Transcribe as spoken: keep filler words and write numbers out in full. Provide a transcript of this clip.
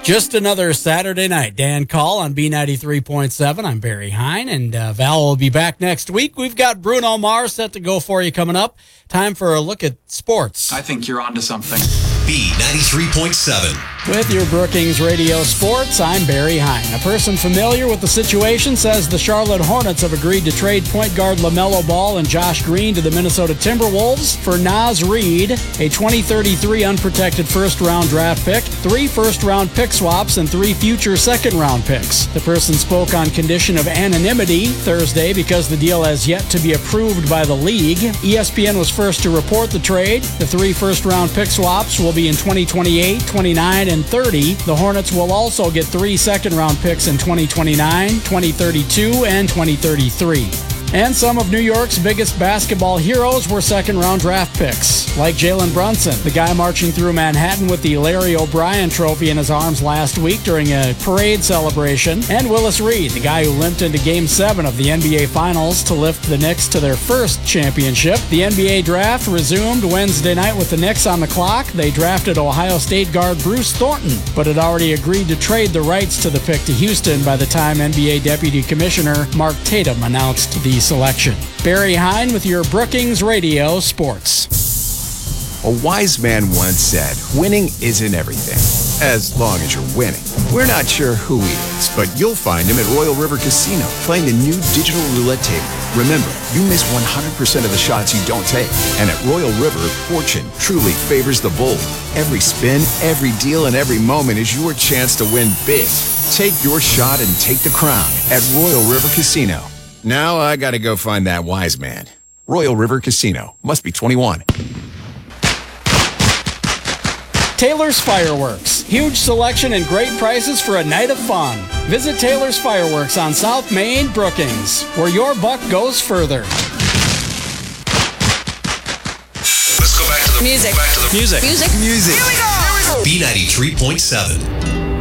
Just another Saturday night. Dan Call on B ninety-three point seven. I'm Barry Hine, and uh, Val will be back next week. We've got Bruno Mars set to go for you coming up. Time for a look at sports. I think you're onto something. B ninety-three point seven. With your Brookings Radio Sports, I'm Barry Hine. A person familiar with the situation says the Charlotte Hornets have agreed to trade point guard LaMelo Ball and Josh Green to the Minnesota Timberwolves for Naz Reid, a twenty thirty-three unprotected first-round draft pick, three first-round pick swaps, and three future second-round picks. The person spoke on condition of anonymity Thursday because the deal has yet to be approved by the league. E S P N was first to report the trade. The three first-round pick swaps will be in twenty twenty-eight, twenty-nine, and thirty. The Hornets will also get three second-round picks in twenty twenty-nine, twenty thirty-two, and twenty thirty-three. And some of New York's biggest basketball heroes were second-round draft picks, like Jalen Brunson, the guy marching through Manhattan with the Larry O'Brien Trophy in his arms last week during a parade celebration, and Willis Reed, the guy who limped into Game seven of the N B A Finals to lift the Knicks to their first championship. The N B A draft resumed Wednesday night with the Knicks on the clock. They drafted Ohio State guard Bruce Thornton, but had already agreed to trade the rights to the pick to Houston by the time N B A Deputy Commissioner Mark Tatum announced the selection. Barry Hine with your Brookings Radio Sports. A wise man once said, winning isn't everything, as long as you're winning. We're not sure who he is, but you'll find him at Royal River Casino, playing the new digital roulette table. Remember, you miss one hundred percent of the shots you don't take. And at Royal River, fortune truly favors the bold. Every spin, every deal, and every moment is your chance to win big. Take your shot and take the crown at Royal River Casino. Now I gotta go find that wise man. Royal River Casino. Must be twenty-one. Taylor's Fireworks. Huge selection and great prices for a night of fun. Visit Taylor's Fireworks on South Main, Brookings, where your buck goes further. Let's go back to the music. Back to the Music. Music. Music. Here we go. B ninety-three point seven.